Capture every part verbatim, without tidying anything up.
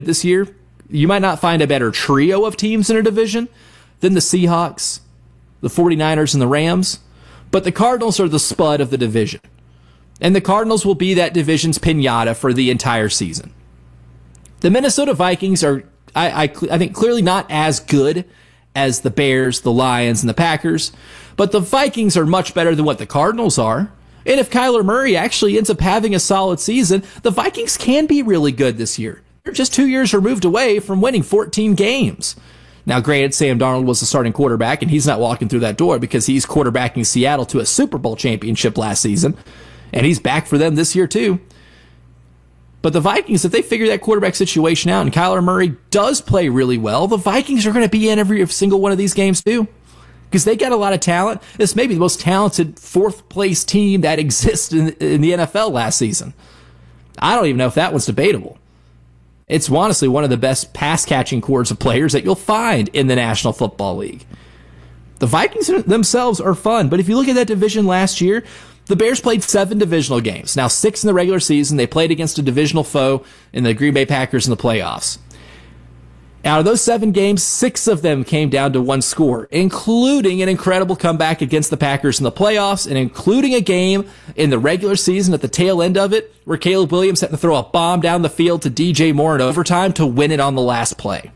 this year. You might not find a better trio of teams in a division than the Seahawks, the 49ers, and the Rams, but the Cardinals are the spud of the division. And the Cardinals will be that division's piñata for the entire season. The Minnesota Vikings are, I, I, I think, clearly not as good as the Bears, the Lions, and the Packers, but the Vikings are much better than what the Cardinals are. And if Kyler Murray actually ends up having a solid season, the Vikings can be really good this year. They're just two years removed away from winning fourteen games. Now, granted, Sam Darnold was the starting quarterback, and he's not walking through that door because he's quarterbacking Seattle to a Super Bowl championship last season, and he's back for them this year too. But the Vikings, if they figure that quarterback situation out and Kyler Murray does play really well, the Vikings are going to be in every single one of these games too. Because they got a lot of talent. This may be the most talented fourth-place team that exists in, in the N F L last season. I don't even know if that was debatable. It's honestly one of the best pass-catching corps of players that you'll find in the National Football League. The Vikings themselves are fun, but if you look at that division last year, the Bears played seven divisional games. Now, six in the regular season. They played against a divisional foe in the Green Bay Packers in the playoffs. Out of those seven games, six of them came down to one score, including an incredible comeback against the Packers in the playoffs, and including a game in the regular season at the tail end of it, where Caleb Williams had to throw a bomb down the field to D J Moore in overtime to win it on the last play.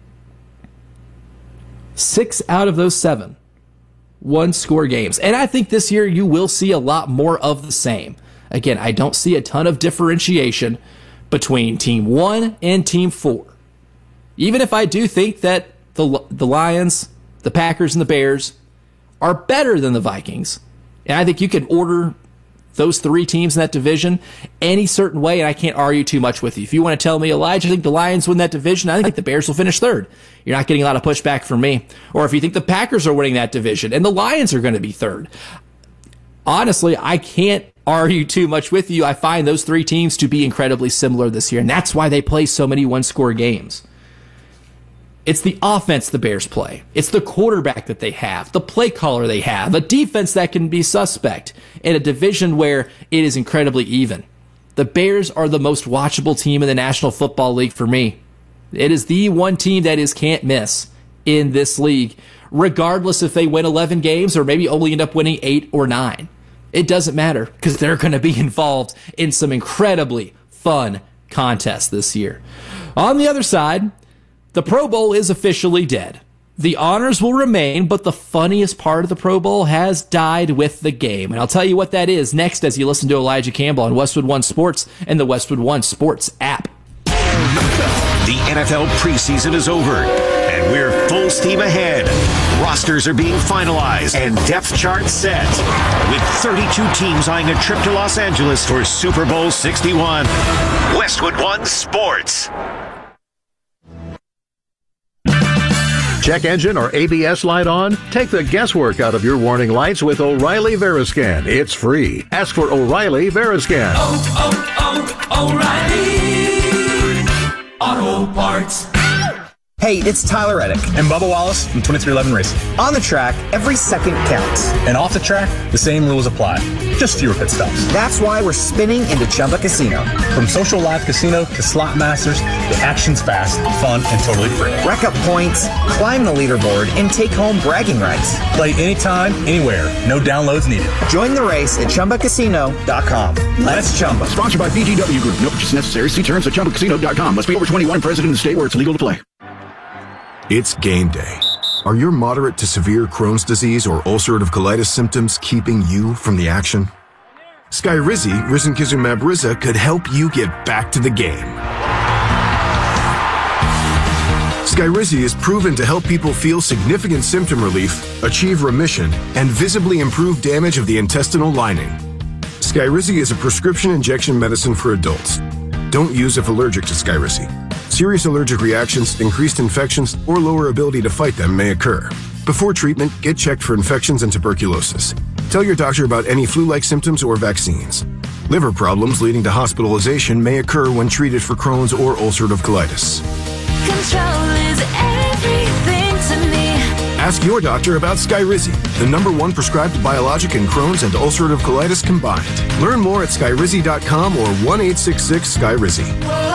Six out of those seven one-score games. And I think this year you will see a lot more of the same. Again, I don't see a ton of differentiation between Team one and Team four. Even if I do think that the the Lions, the Packers, and the Bears are better than the Vikings, and I think you could order those three teams in that division any certain way, and I can't argue too much with you. If you want to tell me, Elijah, I think the Lions win that division, I think the Bears will finish third. You're not getting a lot of pushback from me. Or if you think the Packers are winning that division and the Lions are going to be third. Honestly, I can't argue too much with you. I find those three teams to be incredibly similar this year, and that's why they play so many one-score games. It's the offense the Bears play. It's the quarterback that they have, the play caller they have, a defense that can be suspect, in a division where it is incredibly even. The Bears are the most watchable team in the National Football League for me. It is the one team that is can't miss in this league, regardless if they win eleven games or maybe only end up winning eight or nine. It doesn't matter because they're going to be involved in some incredibly fun contests this year. On the other side, the Pro Bowl is officially dead. The honors will remain, but the funniest part of the Pro Bowl has died with the game. And I'll tell you what that is next as you listen to Elijah Campbell on Westwood One Sports and the Westwood One Sports app. The N F L preseason is over, and we're full steam ahead. Rosters are being finalized and depth charts set, with thirty-two teams eyeing a trip to Los Angeles for Super Bowl sixty-one. Westwood One Sports. Check engine or A B S light on? Take the guesswork out of your warning lights with O'Reilly Veriscan. It's free. Ask for O'Reilly Veriscan. Oh, oh, oh, O'Reilly Auto Parts. Hey, it's Tyler Reddick and Bubba Wallace from twenty-three eleven Racing. On the track, every second counts. And off the track, the same rules apply. Just fewer pit stops. That's why we're spinning into Chumba Casino. From social live casino to slot masters, the action's fast, fun, and totally free. Rack up points, climb the leaderboard, and take home bragging rights. Play anytime, anywhere. No downloads needed. Join the race at Chumba Casino dot com. Let's Chumba. Sponsored by B G W Group. No purchase necessary. See terms at Chumba Casino dot com. Must be over twenty-one. Present in the state where it's legal to play. It's game day. Are your moderate to severe Crohn's disease or ulcerative colitis symptoms keeping you from the action? Skyrizi, risankizumab Riza, could help you get back to the game. Skyrizi is proven to help people feel significant symptom relief, achieve remission, and visibly improve damage of the intestinal lining. Skyrizi is a prescription injection medicine for adults. Don't use if allergic to Skyrizi. Serious allergic reactions, increased infections, or lower ability to fight them may occur. Before treatment, get checked for infections and tuberculosis. Tell your doctor about any flu-like symptoms or vaccines. Liver problems leading to hospitalization may occur when treated for Crohn's or ulcerative colitis. Control is everything to me. Ask your doctor about Skyrizi, the number one prescribed biologic in Crohn's and ulcerative colitis combined. Learn more at Skyrizi dot com or one eight six six Skyrizi.